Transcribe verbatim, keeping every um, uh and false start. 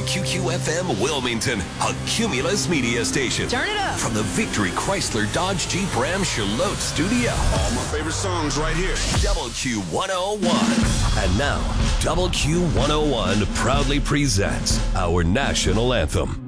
Q Q F M Wilmington, a Cumulus media station. Turn it up. From the Victory Chrysler Dodge Jeep Ram Charlotte studio. All my favorite songs right here. Double Q one oh one. And now, Double Q one oh one proudly presents our national anthem.